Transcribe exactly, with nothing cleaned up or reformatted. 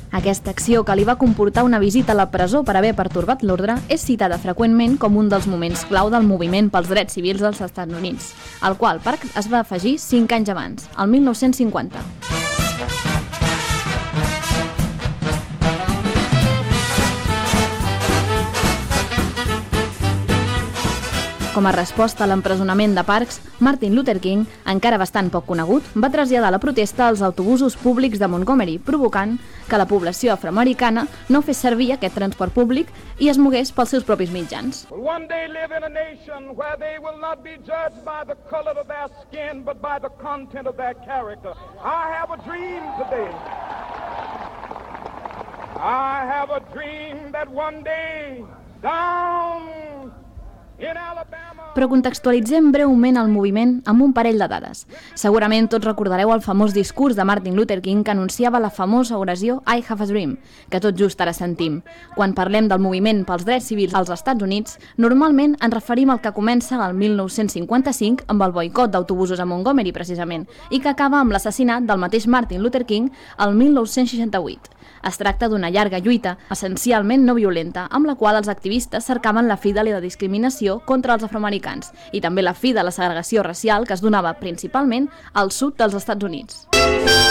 Aquesta acció, que li va comportar una visita a la presó per haver pertorbat l'ordre, és citada freqüentment com un dels moments clau del moviment pels drets civils dels Estats Units, al qual Parks es va afegir cinc anys abans, el mil nou-cents cinquanta. Com a resposta a l'empresonament de Parks, Martin Luther King, encara bastant poc conegut, va traslladar la protesta als autobusos públics de Montgomery, provocant que la població afroamericana no fes servir aquest transport públic i es mogués pels seus propis mitjans. One day live in a nation where they will not be judged by the color of their skin, but by the content of their character. I have a dream today. I have a dream that one day down Però contextualitzem breument el moviment amb un parell de dades. Segurament tots recordareu el famós discurs de Martin Luther King que anunciava la famosa oració I have a dream, que tot just ara sentim. Quan parlem del moviment pels drets civils als Estats Units, normalment ens referim al que comença el mil nou-cents cinquanta-cinc amb el boicot d'autobusos a Montgomery, precisament, i que acaba amb l'assassinat del mateix Martin Luther King el mil nou-cents seixanta-vuit. Es tracta d'una llarga lluita, essencialment no violenta, amb la qual els activistes cercaven la fi de la discriminació contra els afroamericans i també la fi de la segregació racial que es donava principalment al sud dels Estats Units.